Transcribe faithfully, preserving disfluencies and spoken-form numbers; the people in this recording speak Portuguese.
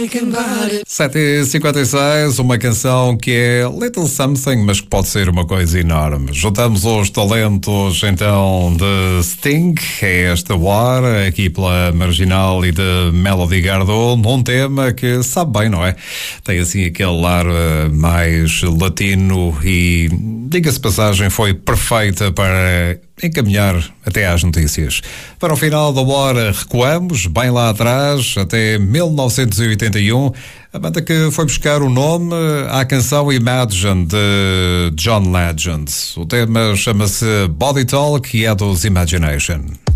sete e cinquenta e seis, uma canção que é Little Something, mas que pode ser uma coisa enorme. Juntamos os talentos então de Sting, é esta War, aqui pela Marginal e de Melody Gardot, num tema que sabe bem, não é? Tem assim aquele ar mais latino e, diga-se passagem, foi perfeita para encaminhar até às notícias. Para o final da hora recuamos, bem lá atrás, até mil novecentos e oitenta e um, a banda que foi buscar o nome à canção Imagine de John Legend. O tema chama-se Body Talk e é dos Imagination.